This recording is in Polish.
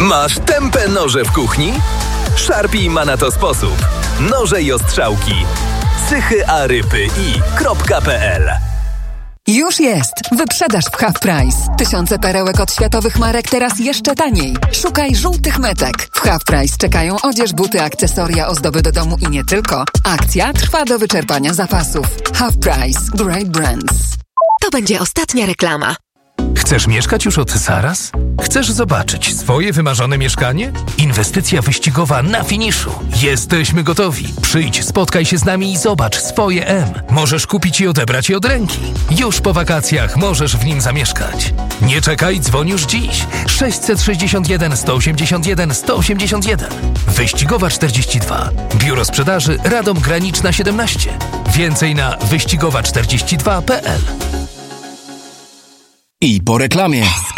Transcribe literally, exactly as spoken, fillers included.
Masz tępe noże w kuchni? Sharpie ma na to sposób. Noże i ostrzałki. Sychy a rypy i kropka pe el. Już jest! Wyprzedaż w Half Price. Tysiące perełek od światowych marek teraz jeszcze taniej. Szukaj żółtych metek. W Half Price czekają odzież, buty, akcesoria, ozdoby do domu i nie tylko. Akcja trwa do wyczerpania zapasów. Half Price. Great Brands. To będzie ostatnia reklama. Chcesz mieszkać już od zaraz? Chcesz zobaczyć swoje wymarzone mieszkanie? Inwestycja wyścigowa na finiszu. Jesteśmy gotowi. Przyjdź, spotkaj się z nami i zobacz swoje M. Możesz kupić i odebrać je od ręki. Już po wakacjach możesz w nim zamieszkać. Nie czekaj, dzwoń już dziś. sześćset sześćdziesiąt jeden sto osiemdziesiąt jeden sto osiemdziesiąt jeden. Wyścigowa czterdzieści dwa. Biuro Sprzedaży Radom Graniczna siedemnaście. Więcej na wyścigowa czterdzieści dwa kropka pe el. I po reklamie.